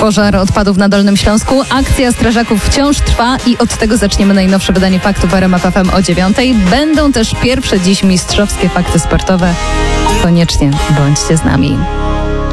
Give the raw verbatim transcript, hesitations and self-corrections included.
Pożar odpadów na Dolnym Śląsku. Akcja strażaków wciąż trwa i od tego zaczniemy najnowsze wydanie faktów w R M F F M o dziewiątej. Będą też pierwsze dziś mistrzowskie fakty sportowe. Koniecznie bądźcie z nami.